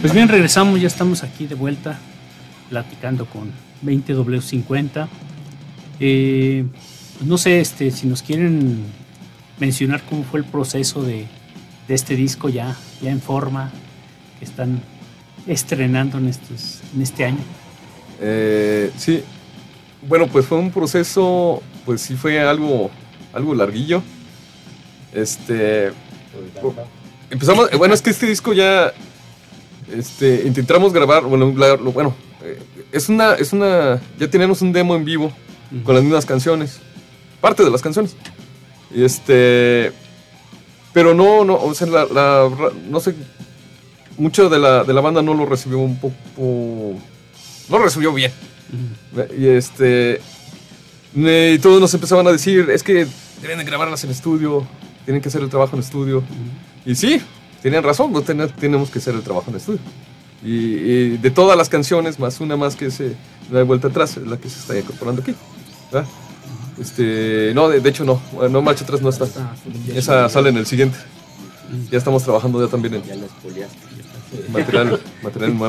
Pues bien, regresamos, ya estamos aquí de vuelta platicando con 20W50. Pues no sé si nos quieren mencionar cómo fue el proceso de este disco ya en forma que están estrenando en este año. Sí, bueno, pues fue un proceso, pues sí fue algo larguillo. Empezamos, bueno, es que este disco ya intentamos grabar, ya teníamos un demo en vivo con las mismas canciones, parte de las canciones. Pero no, o sea, no sé, mucho de la banda no lo recibió no lo recibió bien. Y todos nos empezaban a decir, es que deben de grabarlas en estudio, tienen que hacer el trabajo en estudio. Y sí, tenían razón, tenemos que hacer el trabajo en estudio. Y de todas las canciones, más una más que la de vuelta atrás, es la que se está incorporando aquí, ¿verdad? No, de hecho no marcha atrás no está. Esa sale en el siguiente. Ya estamos trabajando ya también en material nuevo.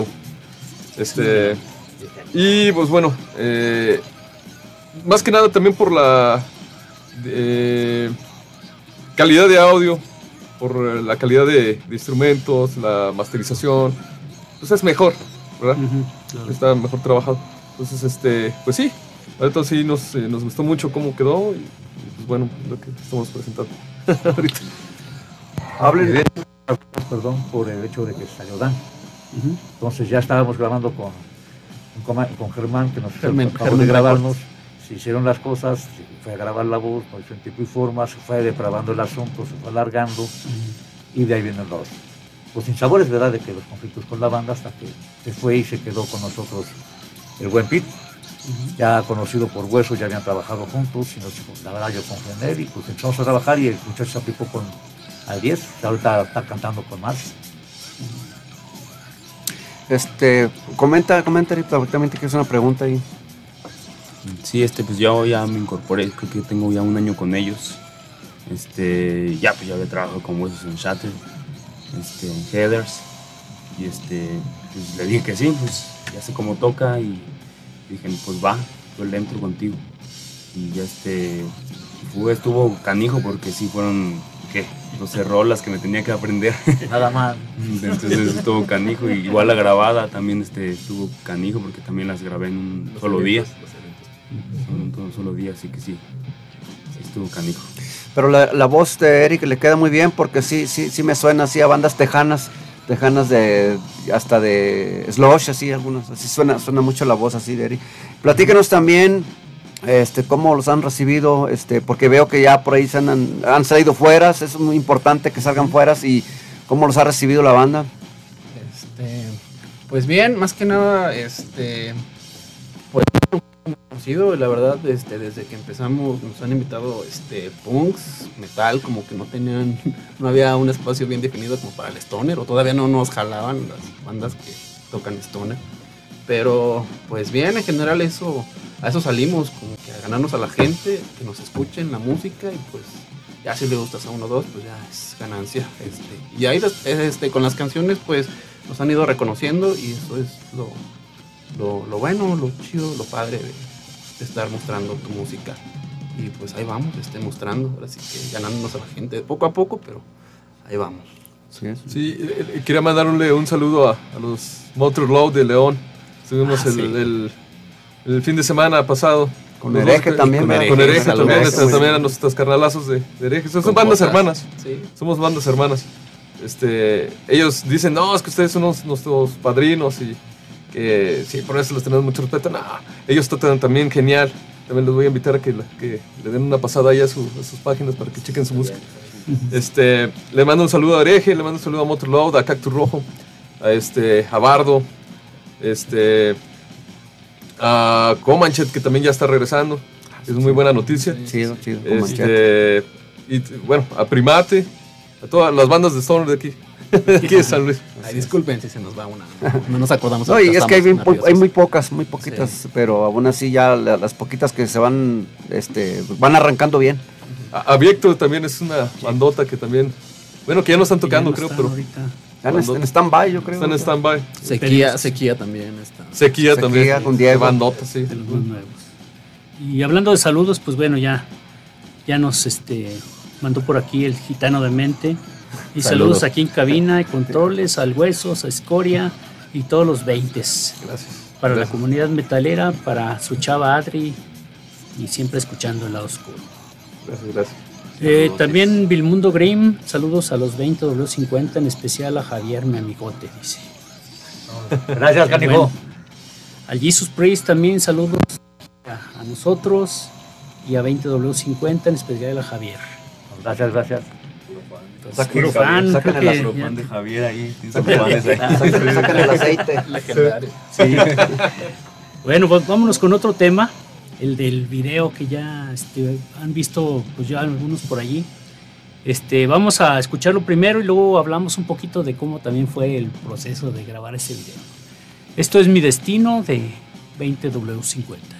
Y pues bueno, más que nada también por la calidad de audio, por la calidad de instrumentos, la masterización, pues es mejor, ¿verdad? Claro. Está mejor trabajado. Entonces, pues sí, ahorita sí nos gustó mucho cómo quedó y pues bueno, lo que estamos presentando ahorita. Hablen de perdón por el hecho de que salió Dan. Entonces ya estábamos grabando con Germán, que nos acabó de grabarnos. Se hicieron las cosas, se fue a grabar la voz, nos hizo en tiempo y forma, se fue depravando el asunto, se fue alargando, y de ahí vienen los sinsabores, ¿verdad?, de que los conflictos con la banda, hasta que se fue y se quedó con nosotros el buen Pete, ya conocido por Hueso, ya habían trabajado juntos, y la verdad yo confié en él, y pues empezamos a trabajar, y el muchacho se aplicó al 10, ahorita está cantando con más. Comenta directamente que es una pregunta ahí. Sí, pues yo ya me incorporé, creo que tengo ya un año con ellos. Ya había trabajado con Huesos en Shatter, en Headers, y pues le dije que sí, pues ya sé cómo toca, y dije, pues va, yo le entro contigo. Y ya estuvo canijo porque sí fueron, 12 rolas que me tenía que aprender. Nada más. Entonces estuvo canijo, y igual la grabada también estuvo canijo porque también las grabé en un solo día. En un solo día, así que sí estuvo canijo. Pero la voz de Eric le queda muy bien porque sí me suena así a bandas tejanas hasta de Slush, así algunas, así suena mucho la voz así de Eric. Platíquenos también cómo los han recibido, porque veo que ya por ahí han salido fueras, es muy importante que salgan fueras, y cómo los ha recibido la banda. Pues bien, más que nada, pues conocido, la verdad, desde que empezamos nos han invitado punks, metal, como que no había un espacio bien definido como para el stoner, o todavía no nos jalaban las bandas que tocan stoner, pero pues bien, en general a eso salimos, como que a ganarnos a la gente, que nos escuchen la música, y pues ya si le gustas a uno o dos, pues ya es ganancia. Y ahí con las canciones pues nos han ido reconociendo, y eso es lo bueno, lo chido, lo padre de estar mostrando tu música. Y pues ahí vamos, mostrando, ahora sí que ganándonos a la gente poco a poco, pero ahí vamos. Sí, quería mandarle un saludo a los Motorload de León. Estuvimos el fin de semana pasado. Con Hereje también. Con Hereje también a nuestros carnalazos de Hereje. Son bandas hermanas. Sí. Somos bandas hermanas. Ellos dicen, no, es que ustedes son nuestros padrinos, y que sí, por eso les tenemos mucho respeto. No, ellos tocan también genial. También les voy a invitar a que le den una pasada ahí a sus páginas para que chequen su música. Le mando un saludo a Hereje, le mando un saludo a Motorload, a Cactus Rojo, a Bardo, a Comanchet, que también ya está regresando. Es muy buena noticia. Chido, y bueno, a Primate, a todas las bandas de stoner de aquí. Aquí de San Luis. Ay, disculpen si se nos va una. No nos acordamos. No, y es que hay muy poquitas, sí. Pero aún así ya las poquitas que se van arrancando bien. Aviecto también es una bandota que también, bueno, que ya no están tocando, creo, pero Están en stand-by, yo creo. Están en stand-by. Sequía también está. Sequía también. Con Diego. Bandota, sí. De los más nuevos. Y hablando de saludos, pues bueno, ya nos mandó por aquí el Gitano de Mente. Y saludos aquí en cabina y controles, al Huesos, a Escoria y todos los 20s. Gracias. Para la comunidad metalera, para su chava Adri y siempre escuchando el lado oscuro. Gracias. También Vilmundo Grimm, saludos a los 20W50, en especial a Javier, mi amigote, dice. Gracias, Canijo. Bueno, al Jesus Priest también saludos a nosotros y a 20W50, en especial a Javier. Gracias. Puro fan, Sáquenle creo que la fan de Javier ahí. Sáquenle el aceite. Legendario. sí. Bueno, pues vámonos con otro tema, el del video que ya han visto pues ya algunos por allí. Vamos a escucharlo primero y luego hablamos un poquito de cómo también fue el proceso de grabar ese video. Esto es Mi Destino de 20W50.